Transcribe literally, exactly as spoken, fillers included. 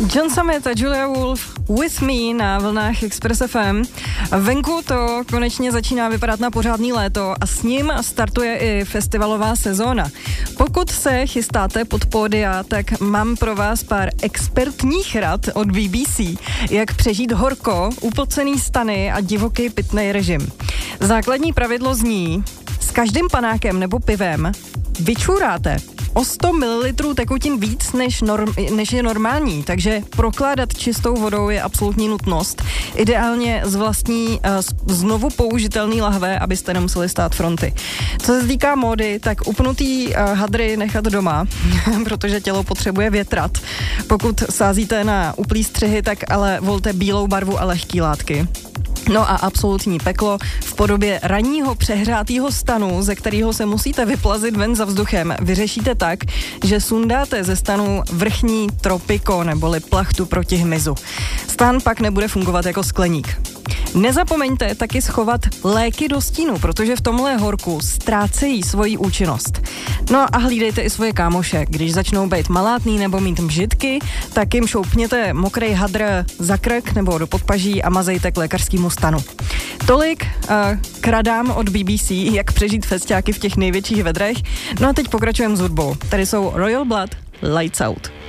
John Summit a Julia Wolf With Me na vlnách Express F M. Venku to konečně začíná vypadat na pořádný léto a s ním startuje i festivalová sezóna. Pokud se chystáte pod pódia, tak mám pro vás pár expertních rad od B B C, jak přežít horko, upocený stany a divoký pitnej režim. Základní pravidlo zní, s každým panákem nebo pivem vyčuráte o sto mililitrů tekutin víc, než, norm, než je normální, takže prokládat čistou vodou je absolutní nutnost. Ideálně z vlastní uh, znovu použitelný lahve, abyste nemuseli stát fronty. Co se týká módy, tak upnutý uh, hadry nechat doma, protože tělo potřebuje větrat. Pokud sázíte na uplý střihy, tak ale volte bílou barvu a lehký látky. No a absolutní peklo v podobě ranního přehrátého stanu, ze kterého se musíte vyplazit ven za vzduchem, vyřešíte tak, že sundáte ze stanu vrchní tropiko neboli plachtu proti hmyzu. Stan pak nebude fungovat jako skleník. Nezapomeňte taky schovat léky do stínu, protože v tomhle horku ztrácejí svoji účinnost. No a hlídejte i svoje kámoše. Když začnou být malátný nebo mít mžitky, tak jim šoupněte mokrý hadr za krk nebo do podpaží a mazejte k lékařskému stanu. Tolik uh, k radám od B B C, jak přežít festiáky v těch největších vedrech. No a teď pokračujeme s hudbou. Tady jsou Royal Blood, Lights Out.